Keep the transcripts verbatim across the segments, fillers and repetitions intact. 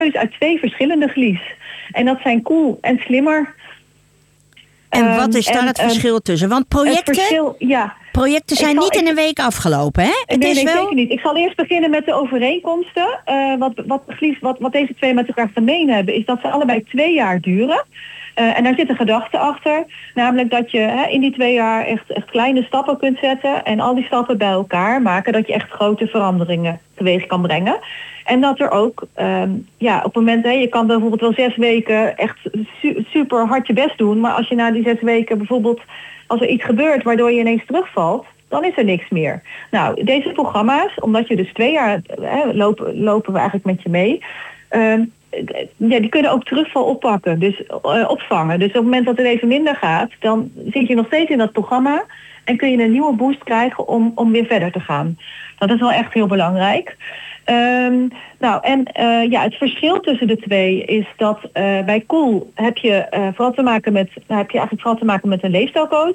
uit twee verschillende glies. En dat zijn Cool en Slimmer. En wat is daar en, het verschil tussen? Want projecten, verschil, ja. projecten zijn zal, niet ik, in een week afgelopen, hè? Het nee, is nee, wel... zeker niet. Ik zal eerst beginnen met de overeenkomsten. Uh, wat, wat, wat, wat deze twee met elkaar gemeen hebben, is dat ze allebei twee jaar duren. Uh, en daar zit een gedachte achter. Namelijk dat je hè, in die twee jaar echt, echt kleine stappen kunt zetten. En al die stappen bij elkaar maken dat je echt grote veranderingen teweeg kan brengen. En dat er ook, um, ja, op het moment, hè, je kan bijvoorbeeld wel zes weken echt su- super hard je best doen. Maar als je na die zes weken bijvoorbeeld, als er iets gebeurt waardoor je ineens terugvalt, dan is er niks meer. Nou, deze programma's, omdat je dus twee jaar hè, lopen, lopen we eigenlijk met je mee. Um, ja, die kunnen ook terugval oppakken, dus uh, opvangen. Dus op het moment dat het even minder gaat, dan zit je nog steeds in dat programma en kun je een nieuwe boost krijgen om, om weer verder te gaan. Dat is wel echt heel belangrijk. Um, nou, en uh, ja, het verschil tussen de twee is dat uh, bij Cool heb je, uh, vooral te maken met, nou, heb je eigenlijk vooral te maken met een leefstijlcoach.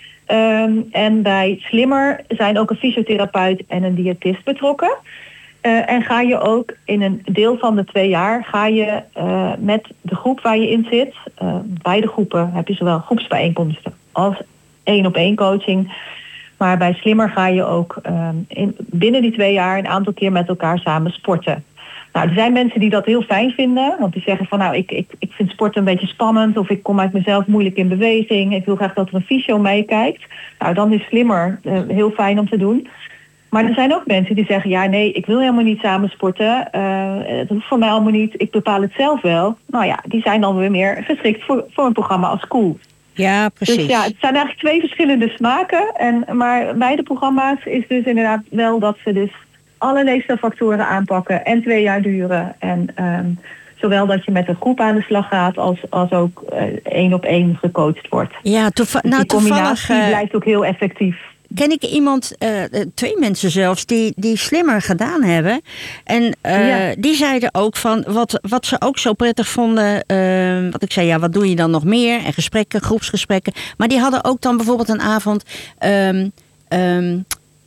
Um, en bij Slimmer zijn ook een fysiotherapeut en een diëtist betrokken. Uh, en ga je ook in een deel van de twee jaar ga je uh, met de groep waar je in zit. Uh, beide groepen heb je zowel groepsbijeenkomsten als één op één coaching. Maar bij Slimmer ga je ook uh, in, binnen die twee jaar een aantal keer met elkaar samen sporten. Nou, er zijn mensen die dat heel fijn vinden. Want die zeggen van nou, ik, ik, ik vind sporten een beetje spannend. Of ik kom uit mezelf moeilijk in beweging. Ik wil graag dat er een fysio meekijkt. Nou, dan is Slimmer uh, heel fijn om te doen. Maar er zijn ook mensen die zeggen, ja nee, ik wil helemaal niet samen sporten. Uh, dat hoeft voor mij allemaal niet. Ik bepaal het zelf wel. Nou ja, die zijn dan weer meer geschikt voor, voor een programma als Cool. Ja, precies. Dus ja, het zijn eigenlijk twee verschillende smaken. En, maar beide programma's is dus inderdaad wel dat ze dus alle leefstijlfactoren aanpakken en twee jaar duren. En um, zowel dat je met een groep aan de slag gaat als, als ook uh, één op één gecoacht wordt. Ja, toev- dus nou, die combinatie toevallig uh, blijft ook heel effectief. Ken ik iemand, uh, twee mensen zelfs, die, die Slimmer gedaan hebben. En uh, ja. die zeiden ook van, wat, wat ze ook zo prettig vonden. Uh, wat ik zei, ja, wat doe je dan nog meer? En gesprekken, groepsgesprekken. Maar die hadden ook dan bijvoorbeeld een avond Um, um,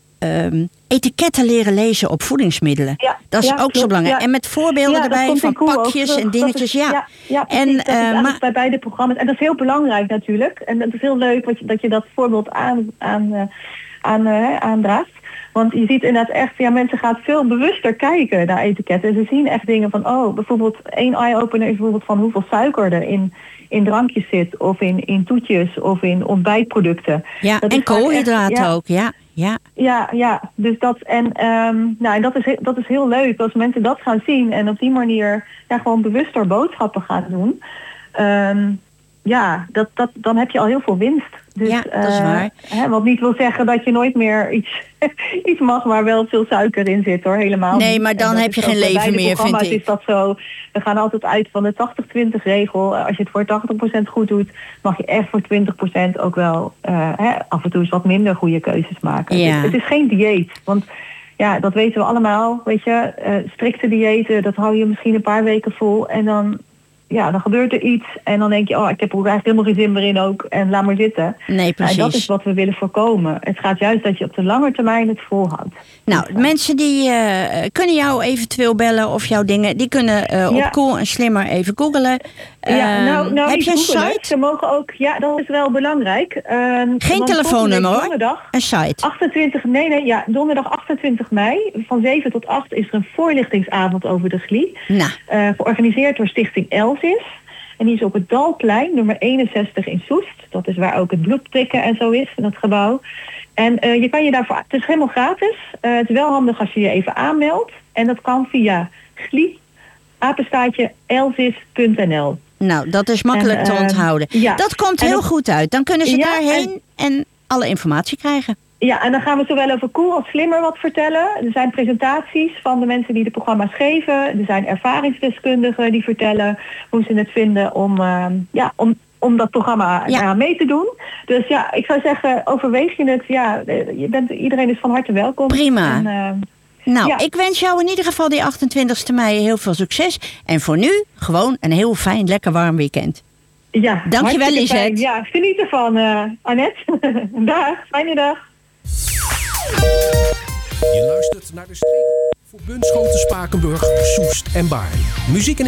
um, etiketten leren lezen op voedingsmiddelen. Ja, dat is ja, ook klopt, zo belangrijk. Ja. En met voorbeelden ja, erbij van pakjes en dingetjes. Is, ja, ja, ja precies, en, dat uh, is maar, bij beide programma's. En dat is heel belangrijk natuurlijk. En dat is heel leuk wat je, dat je dat voorbeeld aan, aan, uh, aan, uh, aandraagt. Want je ziet inderdaad echt, ja, mensen gaan veel bewuster kijken naar etiketten. En ze zien echt dingen van, oh, bijvoorbeeld één eye-opener is bijvoorbeeld van hoeveel suiker er in, in drankjes zit. Of in, in toetjes of in ontbijtproducten. Ja, dat en koolhydraten echt, ja, ook, ja. Ja, ja, ja. Dus dat en um, nou, en dat is dat is heel leuk als mensen dat gaan zien en op die manier ja, gewoon bewuster boodschappen gaan doen. Um, ja, dat, dat, dan heb je al heel veel winst. Dus, ja, dat is waar. Uh, hè, wat niet wil zeggen dat je nooit meer iets, iets mag waar wel veel suiker in zit, hoor. Helemaal nee, niet. maar dan heb je geen leven meer, vind ik. Is dat zo, we gaan altijd uit van de tachtig twintig regel. Als je het voor tachtig procent goed doet, mag je echt voor twintig procent ook wel uh, hè, af en toe eens wat minder goede keuzes maken. Ja. Het, het is geen dieet, want ja, dat weten we allemaal. Weet je, uh, strikte diëten, dat hou je misschien een paar weken vol en dan ja, dan gebeurt er iets en dan denk je, oh, ik heb er eigenlijk helemaal geen zin meer in ook en laat maar zitten. Nee, precies. En dat is wat we willen voorkomen. Het gaat juist dat je op de lange termijn het volhoudt. Nou, dus, mensen die uh, kunnen jou eventueel bellen of jouw dingen, die kunnen uh, op ja. Cool en Slimmer even googlen. Ja, nou, nou, heb je een googlen. site? Ze mogen ook, ja, dat is wel belangrijk. Uh, Geen telefoonnummer hoor, een site. achtentwintig, nee, nee, ja, donderdag achtentwintig mei, van zeven tot acht is er een voorlichtingsavond over de G L I. Nou. Uh, georganiseerd door Stichting Elsis. En die is op het Dalplein, nummer eenenzestig in Soest. Dat is waar ook het bloedprikken en zo is, in dat gebouw. En uh, je kan je daarvoor, het is helemaal gratis. Uh, het is wel handig als je je even aanmeldt. En dat kan via G L I, apenstaartje elsis punt n l. Nou, dat is makkelijk en, uh, te onthouden. Ja. Dat komt heel dat, goed uit. Dan kunnen ze ja, daarheen en, en alle informatie krijgen. Ja, en dan gaan we zowel over Cool als Slimmer wat vertellen. Er zijn presentaties van de mensen die de programma's geven. Er zijn ervaringsdeskundigen die vertellen hoe ze het vinden om, uh, ja, om, om dat programma ja. uh, mee te doen. Dus ja, ik zou zeggen, overweeg je het. Ja, je bent, iedereen is van harte welkom. Prima. En, uh, nou, ja. ik wens jou in ieder geval die achtentwintigste mei heel veel succes. En voor nu gewoon een heel fijn, lekker warm weekend. Ja, dankjewel Lisette. Ja, geniet ervan, uh, Annette. Dag, fijne dag. Je luistert naar de streek. Voor Bunschoten, Spakenburg, Soest en Baarn. Muziek en